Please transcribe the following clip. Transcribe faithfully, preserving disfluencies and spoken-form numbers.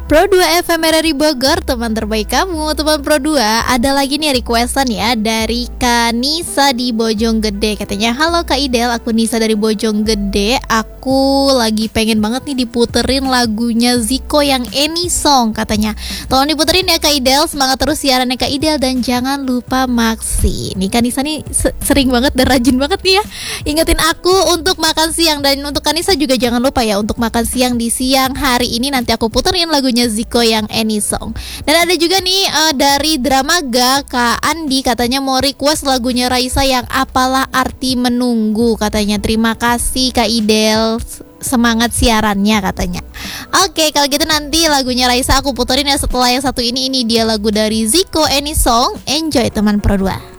Pro dua F M R R I Bogor, teman terbaik kamu. Teman Pro dua, ada lagi nih requestan ya dari Kak Nisa di Bojonggede. Katanya, halo Kak Idel, aku Nisa dari Bojonggede. Aku lagi pengen banget nih diputerin lagunya Zico yang Any Song katanya. Tolong diputerin ya Kak Idel, semangat terus siarannya Kak Idel. Dan jangan lupa Maksi. Nih Kak Nisa nih sering banget dan rajin banget nih ya ingetin aku untuk makan siang. Dan untuk Kak Nisa juga jangan lupa ya untuk makan siang di siang hari ini. Nanti aku puterin lagunya Zico yang Any Song. Dan ada juga nih uh, dari Dramaga Kak Andi katanya mau request lagunya Raisa yang Apalah Arti Menunggu katanya. Terima kasih Kak Idel, semangat siarannya katanya. Oke, kalau gitu nanti lagunya Raisa aku puterin ya setelah yang satu ini. Ini dia lagu dari Zico Any Song. Enjoy teman Pro dua.